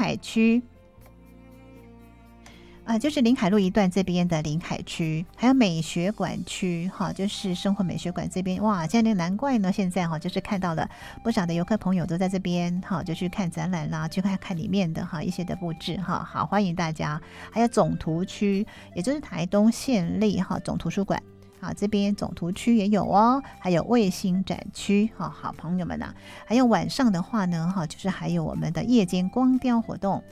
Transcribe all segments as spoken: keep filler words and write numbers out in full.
海区。啊，就是临海路一段这边的临海区，还有美学馆区，哈，就是生活美学馆这边，哇，现在难怪呢，现在哈，就是看到了不少的游客朋友都在这边，哈，就去看展览啦，去看看里面的哈一些的布置，哈，好欢迎大家。还有总图区，也就是台东县立哈总图书馆。啊，这边总图区也有哦，还有卫星展区，哈，好朋友们呐、啊，还有晚上的话呢，哈，就是还有我们的夜间光雕活动。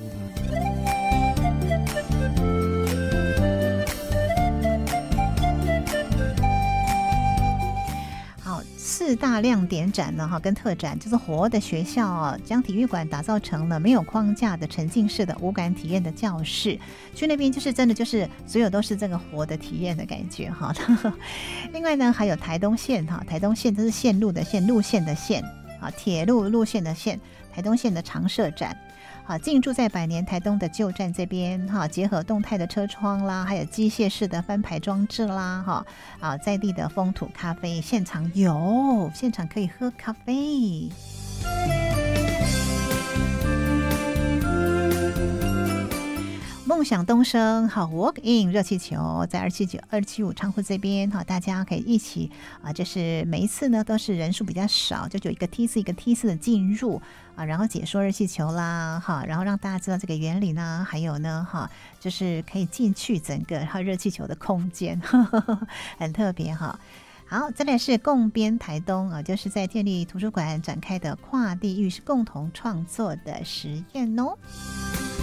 四大亮点展呢，哈，跟特展就是活的学校哦，将体育馆打造成了没有框架的沉浸式的无感体验的教室。去那边就是真的就是所有都是这个活的体验的感觉哈。另外呢，还有台东线哈，台东线这是线路的线，路线的线啊，铁路路线的线，台东线的常设展。好，进驻在百年台东的旧站这边哈，结合动态的车窗啦，还有机械式的翻牌装置啦，哈啊，在地的风土咖啡现场有，现场可以喝咖啡。梦想东升好 Walk In 热气球在二七九二七五仓库这边哈，大家可以一起啊，就是每一次呢都是人数比较少，就有一个梯次一个梯次的进入啊，然后解说热气球啦哈，然后让大家知道这个原理呢，还有呢哈，就是可以进去整个哈热气球的空间，呵呵呵很特别哈。好，再来是共编台东啊，就是在建立图书馆展开的跨地域是共同创作的实验哦。